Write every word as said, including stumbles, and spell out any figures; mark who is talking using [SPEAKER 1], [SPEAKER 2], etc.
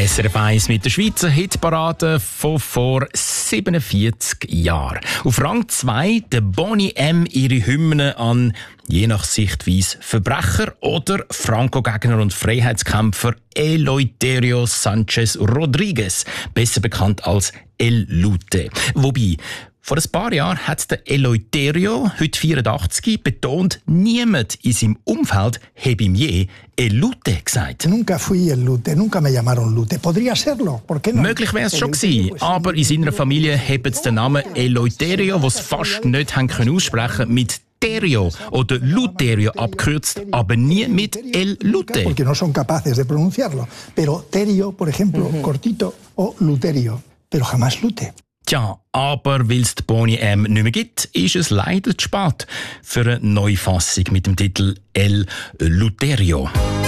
[SPEAKER 1] S R F eins mit der Schweizer Hitparade von vor siebenundvierzig Jahren. Auf Rang zwei der Boney M. ihre Hymne an je nach Sichtweise Verbrecher oder Franco-Gegner und Freiheitskämpfer Eleuterio Sanchez Rodriguez, besser bekannt als El Lute. Wobei, vor ein paar Jahren hat der Eleuterio, heute vierundachtzig, betont, niemand in seinem Umfeld habe ihm je El Lute gesagt.
[SPEAKER 2] Nunca fui El Lute, nunca me llamaron Lute. Podría serlo, ¿por qué no?
[SPEAKER 1] Möglich wäre es schon gewesen, aber in seiner Familie haben sie den Namen Eleuterio, den sie fast nicht haben können aussprechen, mit Terio oder Luterio abkürzt, aber nie mit El Lute.
[SPEAKER 2] Porque no son capaces de pronunciarlo. Pero Terio, por ejemplo, mhm. cortito, o Luterio, pero jamás Lute.
[SPEAKER 1] Tja, aber weil es die Boney M nicht mehr gibt, ist es leider zu spät für eine Neufassung mit dem Titel El Luterio.